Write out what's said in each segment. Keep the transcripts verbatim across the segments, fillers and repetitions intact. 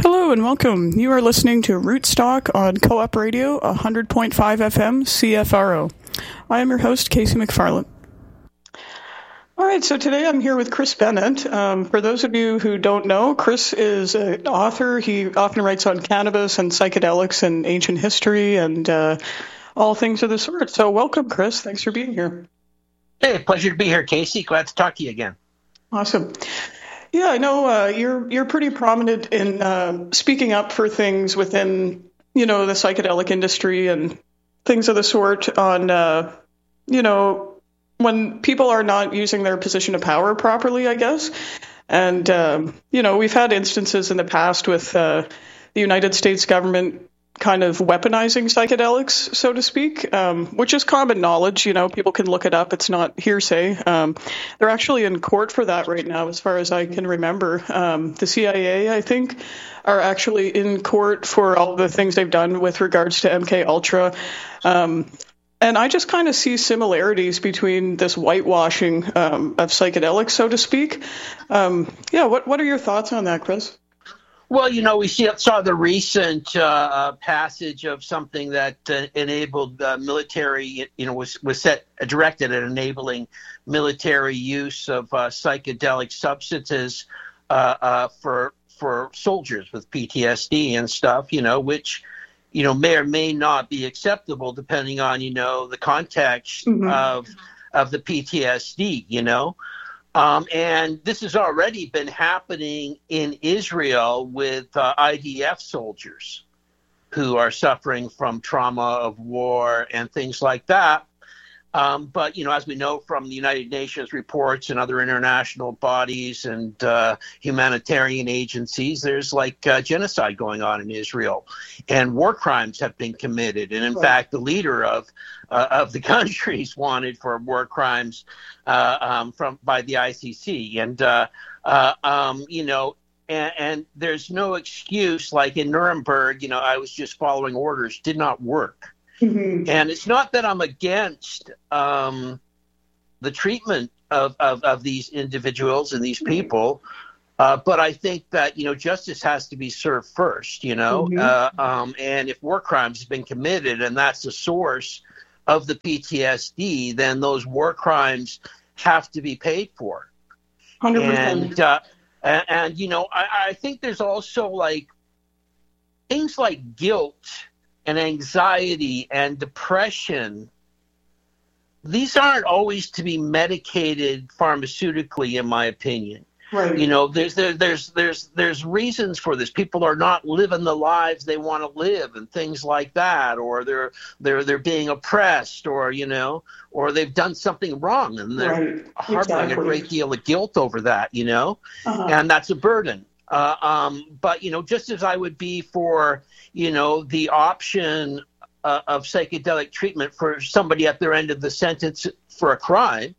Hello and welcome. You are listening to Rootstock on Co-op Radio, one hundred point five F M, C F R O. I am your host, Casey McFarland. All right, so today I'm here with Chris Bennett. Um, for those of you who don't know, Chris is an author. He often writes on cannabis and psychedelics and ancient history and uh, all things of the sort. So welcome, Chris. Thanks for being here. Hey, pleasure to be here, Casey. Glad to talk to you again. Awesome. Yeah, I know uh, you're you're pretty prominent in uh, speaking up for things within, you know, the psychedelic industry and things of the sort on, uh, you know, when people are not using their position of power properly, I guess. And, um, you know, we've had instances in the past with uh, the United States government kind of weaponizing psychedelics, so to speak, um, which is common knowledge. You know, people can look it up. It's not hearsay. Um, they're actually in court for that right now, as far as I can remember. Um, the C I A, I think, are actually in court for all the things they've done with regards to M K Ultra. Um, and I just kind of see similarities between this whitewashing um, of psychedelics, so to speak. Um, yeah, what, what are your thoughts on that, Chris? Well, you know, we see, saw the recent uh, passage of something that uh, enabled uh, military, you know, was, was set directed at enabling military use of uh, psychedelic substances uh, uh, for for soldiers with P T S D and stuff, you know, which, you know, may or may not be acceptable depending on, you know, the context mm-hmm. of of the P T S D, you know. Um, and this has already been happening in Israel with uh, I D F soldiers who are suffering from trauma of war and things like that. Um, but, you know, as we know from the United Nations reports and other international bodies and uh, humanitarian agencies, there's like uh, genocide going on in Israel, and war crimes have been committed. And in right. fact, the leader of uh, of the countries wanted for war crimes uh, um, from by the I C C. And, uh, uh, um, you know, and, and there's no excuse, like in Nuremberg, you know, I was just following orders, did not work. Mm-hmm. And it's not that I'm against um, the treatment of, of, of these individuals and these people, uh, but I think that, you know, justice has to be served first, you know, mm-hmm. uh, um, and if war crimes have been committed and that's the source of the P T S D, then those war crimes have to be paid for. one hundred percent. And, uh, and, and, you know, I, I think there's also like things like guilt and anxiety and depression. These aren't always to be medicated pharmaceutically, in my opinion. Right. You know, there's there, there's there's there's reasons for this. People are not living the lives they want to live, and things like that, or they're they're they're being oppressed, or you know, or they've done something wrong, and they're right. harboring exactly. a great deal of guilt over that. You know, uh-huh. and that's a burden. Uh, um, but, you know, just as I would be for, you know, the option uh, of psychedelic treatment for somebody at their end of the sentence for a crime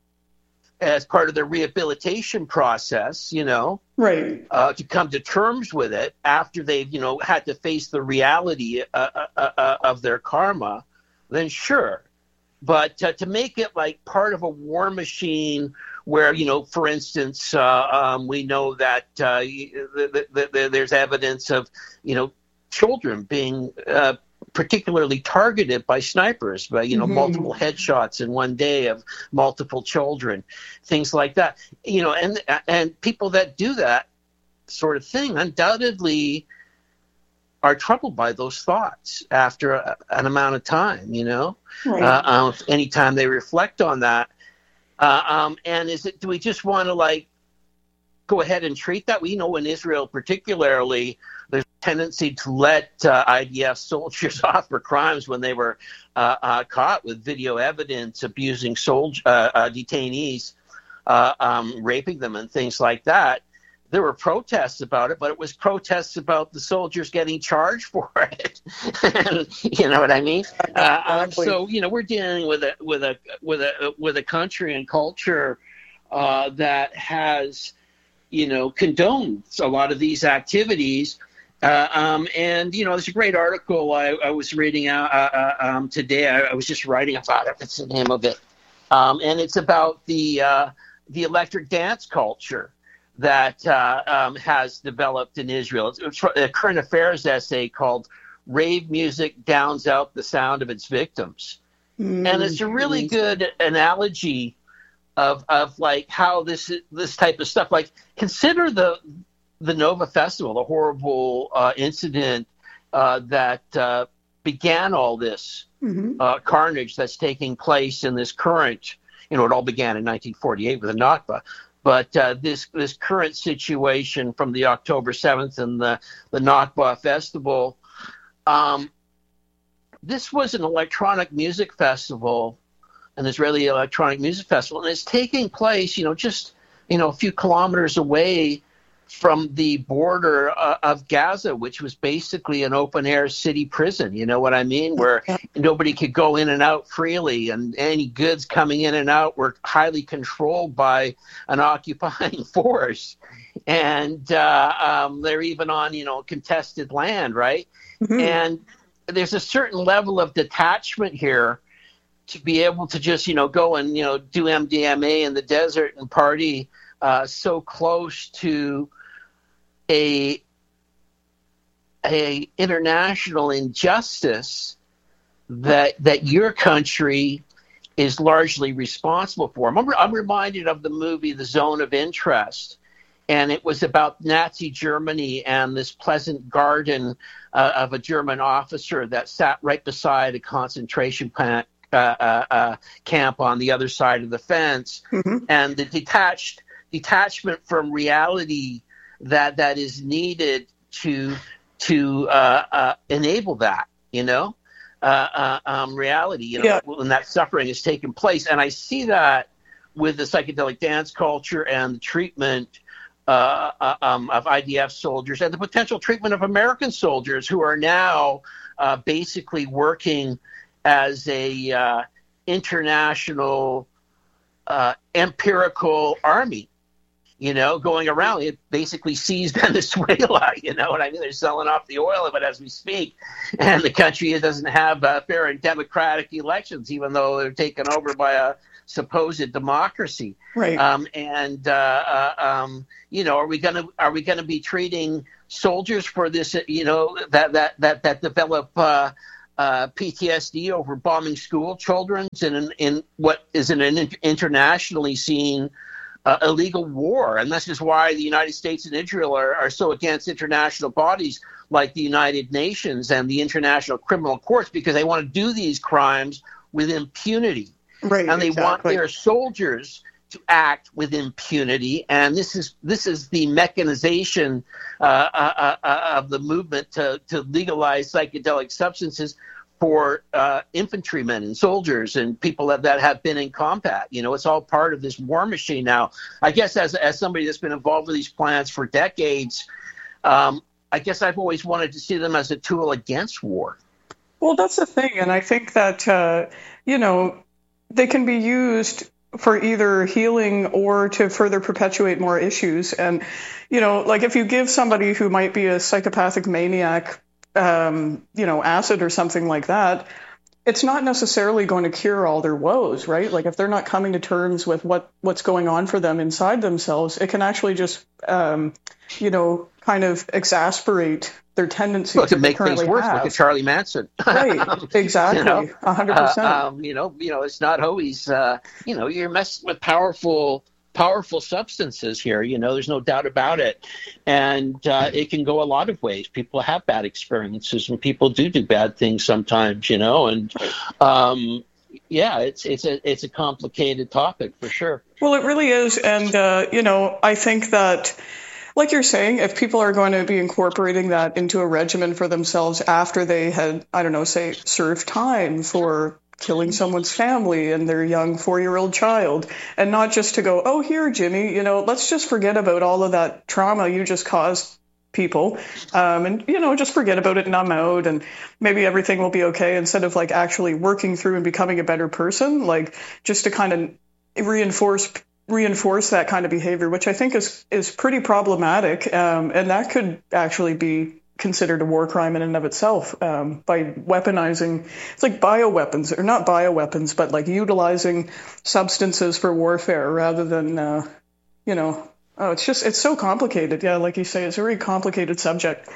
as part of their rehabilitation process, you know, right, uh, to come to terms with it after they've, you know, had to face the reality uh, uh, uh, of their karma, then sure. But uh, to make it like part of a war machine where, you know, for instance, uh, um, we know that uh, the, the, the, there's evidence of, you know, children being uh, particularly targeted by snipers, by, you know, mm-hmm. multiple headshots in one day of multiple children, things like that. You know, and and people that do that sort of thing undoubtedly are troubled by those thoughts after a, an amount of time, you know, right. uh, um, anytime they reflect on that. Uh, um, and is it, do we just want to like go ahead and treat that? We know in Israel particularly, there's a tendency to let uh, I D F soldiers off for crimes when they were uh, uh, caught with video evidence abusing soldier, uh, uh, detainees, uh, um, raping them and things like that. There were protests about it, but it was protests about the soldiers getting charged for it. You know what I mean? Uh, um, so you know, we're dealing with a with a with a with a country and culture uh, that has, you know, condoned a lot of these activities. Uh, um, and you know, there's a great article I, I was reading out uh, uh, um, today. I, I was just writing about it. What's the name of it? Um, and it's about the uh, the electric dance culture. that uh, um, has developed in Israel. It's a current affairs essay called "Rave Music Downs Out the Sound of Its Victims," mm-hmm. and it's a really good analogy of of like how this this type of stuff. Like, consider the the Nova Festival, the horrible uh, incident uh, that uh, began all this mm-hmm. uh, carnage that's taking place in this current. You know, it all began in nineteen forty-eight with the Nakba. But uh, this this current situation from the October seventh and the, the Nakba Festival, um, this was an electronic music festival, an Israeli electronic music festival, and it's taking place, you know, just, you know, a few kilometers away from the border uh, of Gaza, which was basically an open-air city prison, you know what I mean, where nobody could go in and out freely, and any goods coming in and out were highly controlled by an occupying force. And uh, um, they're even on, you know, contested land, right? Mm-hmm. And there's a certain level of detachment here to be able to just, you know, go and, you know, do M D M A in the desert and party uh, so close to a a international injustice that that your country is largely responsible for. I'm, I'm reminded of the movie The Zone of Interest, and it was about Nazi Germany and this pleasant garden uh, of a German officer that sat right beside a concentration camp, uh, uh, uh, camp on the other side of the fence, mm-hmm. and the detached detachment from reality that that is needed to to uh, uh, enable that, you know, uh, uh, um, reality, you know, yeah. when that suffering has taken place. And I see that with the psychedelic dance culture and the treatment uh, uh, um, of I D F soldiers and the potential treatment of American soldiers who are now uh, basically working as a uh, international uh, empirical army. You know, going around, it basically seized Venezuela. You know what I mean? They're selling off the oil of it as we speak. And the country doesn't have uh, fair and democratic elections, even though they're taken over by a supposed democracy. Right. Um, and, uh, uh, um, you know, are we going to are we going to be treating soldiers for this, you know, that that that, that develop uh, uh, P T S D over bombing school children in, in what is an internationally seen Uh, illegal war? And this is why the United States and Israel are, are so against international bodies like the United Nations and the International Criminal Courts, because they want to do these crimes with impunity. Right, and they exactly. want their soldiers to act with impunity. And this is this is the mechanization uh, uh, uh, of the movement to, to legalize psychedelic substances for uh, infantrymen and soldiers and people that, that have been in combat. You know, it's all part of this war machine now. I guess as as somebody that's been involved with these plans for decades, um, I guess I've always wanted to see them as a tool against war. Well, that's the thing. And I think that, uh, you know, they can be used for either healing or to further perpetuate more issues. And, you know, like if you give somebody who might be a psychopathic maniac Um, you know, acid or something like that, it's not necessarily going to cure all their woes, right? Like if they're not coming to terms with what, what's going on for them inside themselves, it can actually just, um, you know, kind of exasperate their tendencies. Well, to make things worse, have. Look at Charlie Manson. Right, exactly, you know, one hundred percent. Uh, um, you know, you know, it's not always, uh, you know, you're messing with powerful powerful substances here, you know, there's no doubt about it. And uh, it can go a lot of ways. People have bad experiences and people do do bad things sometimes, you know, and um, yeah, it's it's a it's a complicated topic for sure. Well, it really is. And, uh, you know, I think that, like you're saying, if people are going to be incorporating that into a regimen for themselves after they had, I don't know, say, served time for killing someone's family and their young four-year-old child, and not just to go, oh, here, Jimmy, you know, let's just forget about all of that trauma you just caused people, um, and, you know, just forget about it, numb out, and maybe everything will be okay, instead of, like, actually working through and becoming a better person, like, just to kind of reinforce reinforce that kind of behavior, which I think is, is pretty problematic, um, and that could actually be considered a war crime in and of itself, um, by weaponizing, it's like bioweapons, or not bioweapons, but like utilizing substances for warfare rather than, uh, you know, Oh, it's just, it's so complicated. Yeah, like you say, it's a very complicated subject.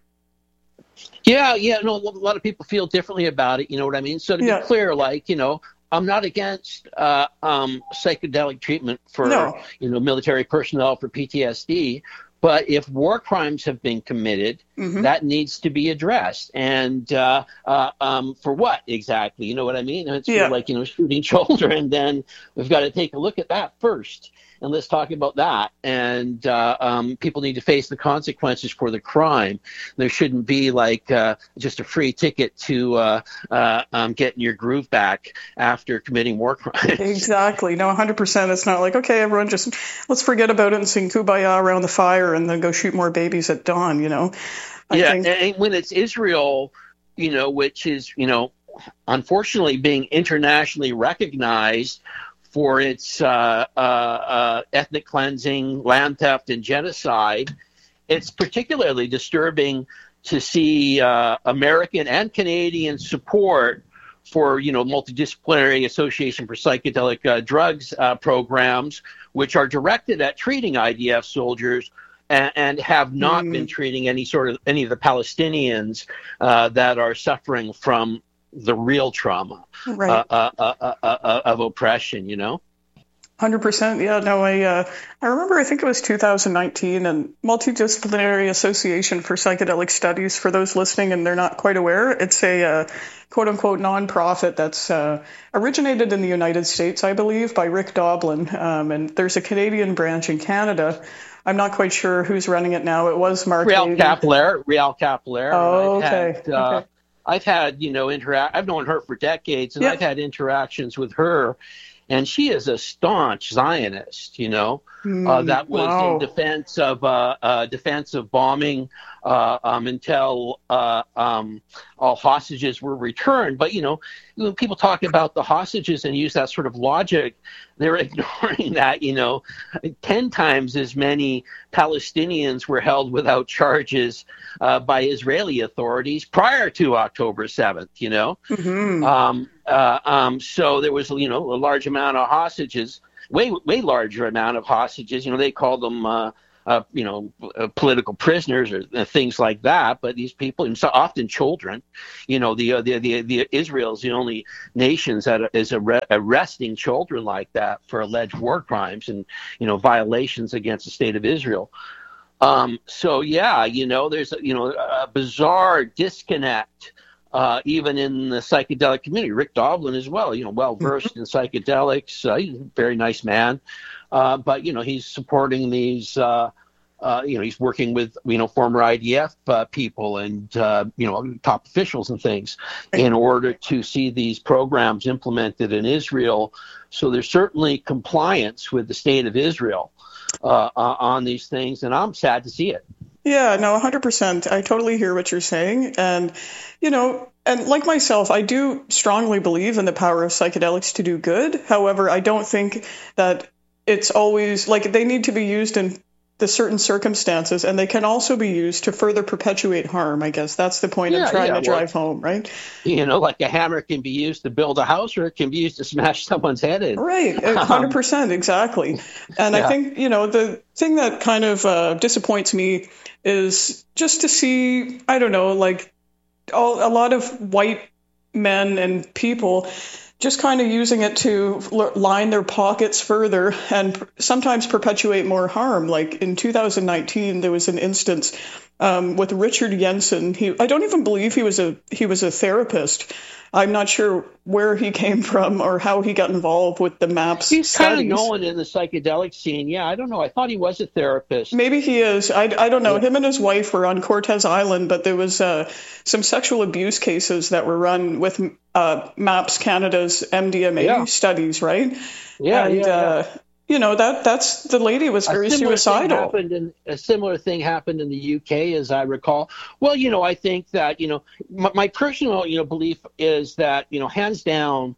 Yeah, yeah, no, a lot of people feel differently about it. You know what I mean? So to be Yeah. clear, like, you know, I'm not against uh, um, psychedelic treatment for, No. you know, military personnel for P T S D. But if war crimes have been committed, Mm-hmm. that needs to be addressed. And uh, uh, um, for what exactly? You know what I mean? It's Yeah. for like, you know, shooting children. Then we've got to take a look at that first. And let's talk about that. And uh, um, people need to face the consequences for the crime. There shouldn't be like uh, just a free ticket to uh, uh, um, getting your groove back after committing war crimes. Exactly. No, one hundred percent. It's not like, okay, everyone just, let's forget about it and sing Kumbaya around the fire and then go shoot more babies at dawn, you know? I yeah, think... and when it's Israel, you know, which is, you know, unfortunately being internationally recognized for its uh, uh, uh, ethnic cleansing, land theft, and genocide, it's particularly disturbing to see uh, American and Canadian support for, you know, Multidisciplinary Association for Psychedelic uh, Drugs uh, programs, which are directed at treating I D F soldiers and, and have not mm. been treating any sort of any of the Palestinians uh, that are suffering from the real trauma right. uh, uh, uh, uh, of oppression, you know? one hundred percent. Yeah, no, I uh, I remember, I think it was two thousand nineteen, and Multidisciplinary Association for Psychedelic Studies, for those listening and they're not quite aware, it's a uh, quote-unquote nonprofit that's uh, originated in the United States, I believe, by Rick Doblin, um, and there's a Canadian branch in Canada. I'm not quite sure who's running it now. It was Mark Real Capellaire. Real Capellaire. Oh, okay. Had, uh, okay. I've had, you know, interact. I've known her for decades, and yeah. I've had interactions with her, and she is a staunch Zionist. You know, mm, uh, that was wow. in defense of uh, uh, defense of bombing uh, um, until uh, um, all hostages were returned. But you know, when people talk about the hostages and use that sort of logic, they're ignoring that, you know, ten times as many Palestinians were held without charges uh, by Israeli authorities prior to October seventh, you know. Mm-hmm. Um, uh, um, so there was, you know, a large amount of hostages, way, way larger amount of hostages. You know, they called them, uh, uh, you know, uh, political prisoners or uh, things like that. But these people, and so often children, you know, the uh, the the, the Israel's the only nation that is ar- arresting children like that for alleged war crimes and, you know, violations against the state of Israel. Um, so yeah, you know, there's you know a bizarre disconnect. Uh, even in the psychedelic community, Rick Doblin as well, you know, well versed in psychedelics. Uh, he's a very nice man, uh, but you know, he's supporting these. Uh, uh, you know, he's working with you know former I D F uh, people and uh, you know top officials and things in order to see these programs implemented in Israel. So there's certainly compliance with the state of Israel uh, uh, on these things, and I'm sad to see it. Yeah, no, one hundred percent. I totally hear what you're saying. And, you know, and like myself, I do strongly believe in the power of psychedelics to do good. However, I don't think that it's always, like, they need to be used in the certain circumstances, and they can also be used to further perpetuate harm, I guess. That's the point yeah, of trying yeah, to drive well, home, right? You know, like a hammer can be used to build a house, or it can be used to smash someone's head in. Right, one hundred percent, exactly. And yeah. I think, you know, the thing that kind of uh, disappoints me is just to see, I don't know, like all, a lot of white men and people just kind of using it to line their pockets further and sometimes perpetuate more harm. Like in two thousand nineteen, there was an instance um, with Richard Jensen. He, I don't even believe he was a he was a therapist. I'm not sure where he came from or how he got involved with the MAPS He's studies. kind of known in the psychedelic scene. Yeah, I don't know. I thought he was a therapist. Maybe he is. I, I don't know. Yeah. Him and his wife were on Cortez Island, but there was uh, some sexual abuse cases that were run with uh, MAPS Canada's M D M A yeah. studies, right? Yeah, and, yeah, yeah. Uh, you know, that that's the lady was very a similar suicidal. Thing happened in, a similar thing happened in the U K, as I recall. Well, you know, I think that, you know, my, my personal, you know, belief is that, you know, hands down,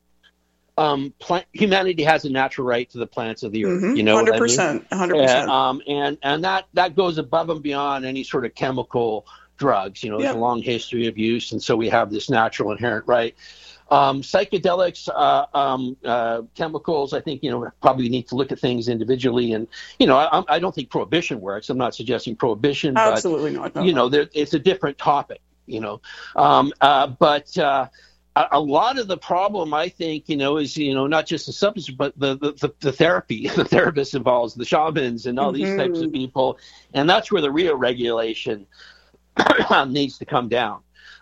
um, plant, humanity has a natural right to the plants of the earth. Mm-hmm. You know, one hundred percent, what I mean? one hundred percent. And, um, and and that that goes above and beyond any sort of chemical drugs. You know, there's yeah. a long history of use, and so we have this natural inherent right. Um, psychedelics, uh, um, uh, chemicals, I think, you know, probably need to look at things individually. And, you know, I, I don't think prohibition works. I'm not suggesting prohibition, Absolutely but, not. No, you know, no. there, it's a different topic, you know. Um, uh, but uh, a, a lot of the problem, I think, you know, is, you know, not just the substance, but the, the, the, the therapy, the therapists involved, the shamans and all Mm-hmm. these types of people. And that's where the real regulation needs to come down.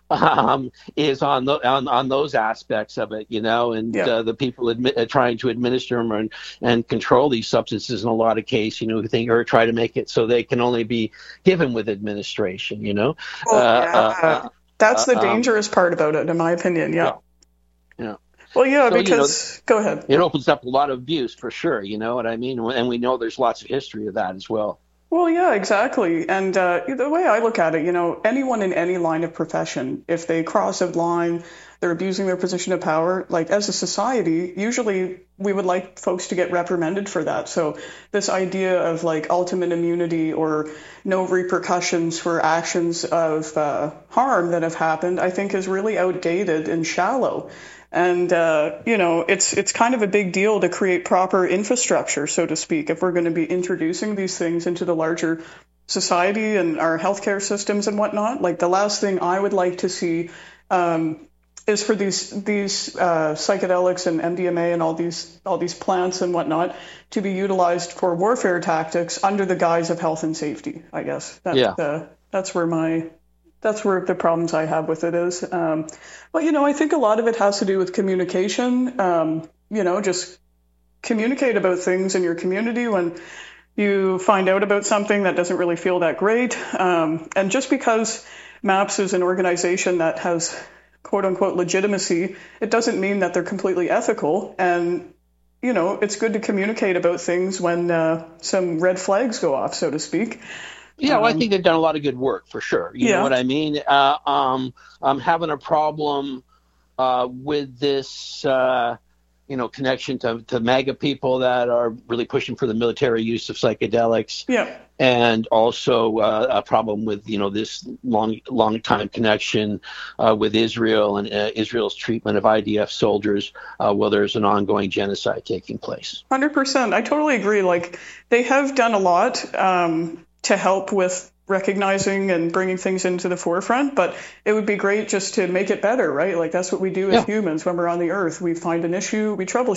Um, is on, the, on on those aspects of it, you know, and Yeah. uh, the people admi- uh, trying to administer them and, and control these substances in a lot of cases, you know, who think or try to make it so they can only be given with administration, you know. Well, uh, yeah. uh, That's the uh, um, dangerous part about it, in my opinion. Yeah. Yeah. yeah. Well, yeah, So, you know, because go ahead. It opens up a lot of abuse for sure, you know what I mean? And we know there's lots of history of that as well. Well, yeah, exactly. And uh, the way I look at it, you know, anyone in any line of profession, if they cross a line, they're abusing their position of power, like as a society, usually we would like folks to get reprimanded for that. So this idea of like ultimate immunity or no repercussions for actions of uh, harm that have happened, I think is really outdated and shallow. And, uh, you know, it's it's kind of a big deal to create proper infrastructure, so to speak, if we're going to be introducing these things into the larger society and our healthcare systems and whatnot. Like the last thing I would like to see um, is for these these uh, psychedelics and M D M A and all these all these plants and whatnot to be utilized for warfare tactics under the guise of health and safety, I guess. That's, yeah. uh, that's where my... That's where the problems I have with it is. Um, but, you know, I think a lot of it has to do with communication. Um, you know, just communicate about things in your community when you find out about something that doesn't really feel that great. Um, and just because MAPS is an organization that has quote unquote legitimacy, it doesn't mean that they're completely ethical. And, you know, it's good to communicate about things when uh, some red flags go off, so to speak. Yeah, well, I think they've done a lot of good work for sure. You yeah. know what I mean? Uh, um, I'm having a problem uh, with this, uh, you know, connection to, to MAGA people that are really pushing for the military use of psychedelics. Yeah. And also uh, a problem with, you know, this long, long time connection uh, with Israel and uh, Israel's treatment of I D F soldiers uh, while there's an ongoing genocide taking place. one hundred percent. I totally agree. Like, they have done a lot. Um, to help with recognizing and bringing things into the forefront, but it would be great just to make it better, right? Like that's what we do as yeah. humans when we're on the earth. We find an issue, we troubleshoot